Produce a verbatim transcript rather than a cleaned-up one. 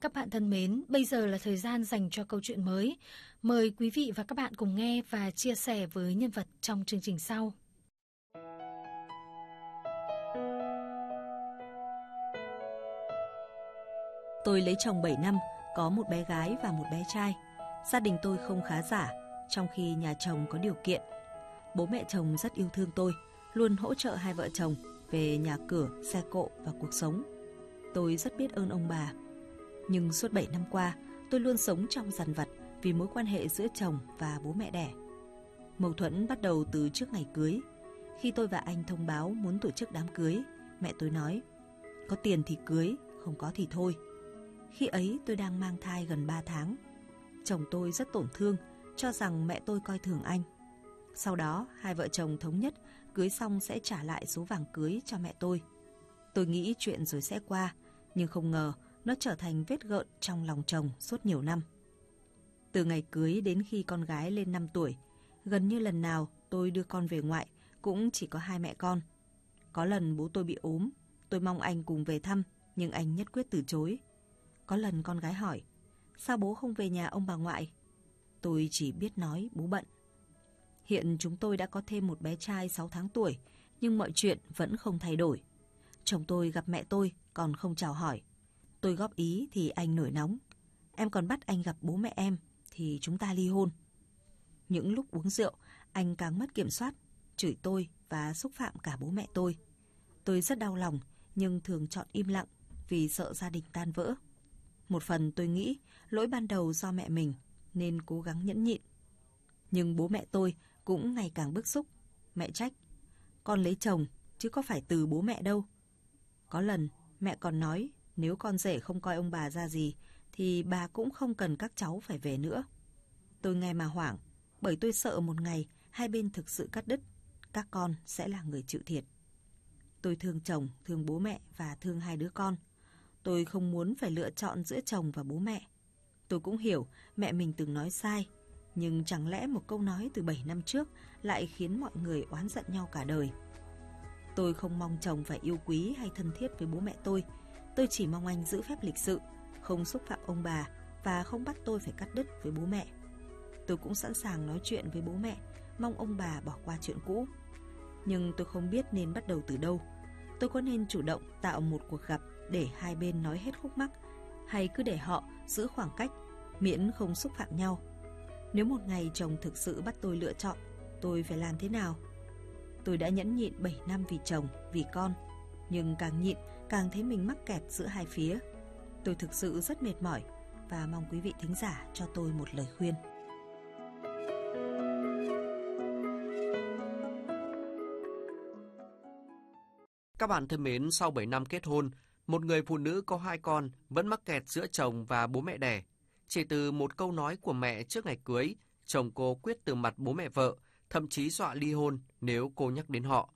Các bạn thân mến, bây giờ là thời gian dành cho câu chuyện mới. Mời quý vị và các bạn cùng nghe và chia sẻ với nhân vật trong chương trình sau. Tôi lấy chồng bảy năm, có một bé gái và một bé trai. Gia đình tôi không khá giả, trong khi nhà chồng có điều kiện. Bố mẹ chồng rất yêu thương tôi, luôn hỗ trợ hai vợ chồng về nhà cửa, xe cộ và cuộc sống. Tôi rất biết ơn ông bà. Nhưng suốt bảy năm qua, tôi luôn sống trong dằn vặt vì mối quan hệ giữa chồng và bố mẹ đẻ. Mâu thuẫn bắt đầu từ trước ngày cưới. Khi tôi và anh thông báo muốn tổ chức đám cưới, mẹ tôi nói, có tiền thì cưới, không có thì thôi. Khi ấy tôi đang mang thai gần ba tháng. Chồng tôi rất tổn thương, cho rằng mẹ tôi coi thường anh. Sau đó, hai vợ chồng thống nhất cưới xong sẽ trả lại số vàng cưới cho mẹ tôi. Tôi nghĩ chuyện rồi sẽ qua, nhưng không ngờ nó trở thành vết gợn trong lòng chồng suốt nhiều năm. Từ ngày cưới đến khi con gái lên năm tuổi, gần như lần nào tôi đưa con về ngoại cũng chỉ có hai mẹ con. Có lần bố tôi bị ốm, tôi mong anh cùng về thăm, nhưng anh nhất quyết từ chối. Có lần con gái hỏi, sao bố không về nhà ông bà ngoại? Tôi chỉ biết nói bố bận. Hiện chúng tôi đã có thêm một bé trai sáu tháng tuổi, nhưng mọi chuyện vẫn không thay đổi. Chồng tôi gặp mẹ tôi còn không chào hỏi. Tôi góp ý thì anh nổi nóng. Em còn bắt anh gặp bố mẹ em thì chúng ta ly hôn. Những lúc uống rượu, anh càng mất kiểm soát, chửi tôi và xúc phạm cả bố mẹ tôi. Tôi rất đau lòng nhưng thường chọn im lặng vì sợ gia đình tan vỡ. Một phần tôi nghĩ lỗi ban đầu do mẹ mình nên cố gắng nhẫn nhịn. Nhưng bố mẹ tôi cũng ngày càng bức xúc. Mẹ trách, con lấy chồng chứ có phải từ bố mẹ đâu. Có lần mẹ còn nói nếu con rể không coi ông bà ra gì thì bà cũng không cần các cháu phải về nữa. Tôi nghe mà hoảng, bởi tôi sợ một ngày hai bên thực sự cắt đứt, các con sẽ là người chịu thiệt. Tôi thương chồng, thương bố mẹ và thương hai đứa con. Tôi không muốn phải lựa chọn giữa chồng và bố mẹ. Tôi cũng hiểu mẹ mình từng nói sai, nhưng chẳng lẽ một câu nói từ bảy năm trước lại khiến mọi người oán giận nhau cả đời. Tôi không mong chồng phải yêu quý hay thân thiết với bố mẹ tôi. Tôi chỉ mong anh giữ phép lịch sự, không xúc phạm ông bà và không bắt tôi phải cắt đứt với bố mẹ. Tôi cũng sẵn sàng nói chuyện với bố mẹ, mong ông bà bỏ qua chuyện cũ. Nhưng tôi không biết nên bắt đầu từ đâu. Tôi có nên chủ động tạo một cuộc gặp để hai bên nói hết khúc mắc, hay cứ để họ giữ khoảng cách, miễn không xúc phạm nhau? Nếu một ngày chồng thực sự bắt tôi lựa chọn, tôi phải làm thế nào? Tôi đã nhẫn nhịn bảy năm vì chồng, vì con, nhưng càng nhịn càng thấy mình mắc kẹt giữa hai phía. Tôi thực sự rất mệt mỏi và mong quý vị thính giả cho tôi một lời khuyên. Các bạn thân mến, sau bảy năm kết hôn, một người phụ nữ có hai con vẫn mắc kẹt giữa chồng và bố mẹ đẻ. Chỉ từ một câu nói của mẹ trước ngày cưới, chồng cô quyết từ mặt bố mẹ vợ, thậm chí dọa ly hôn nếu cô nhắc đến họ.